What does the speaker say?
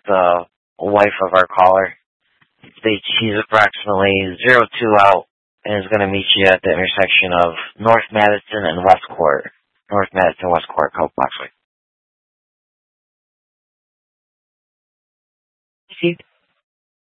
the wife of our caller. She's approximately 02 out and is going to meet you at the intersection of North Madison and West Court. North Madison, West Court, Coke Boxway.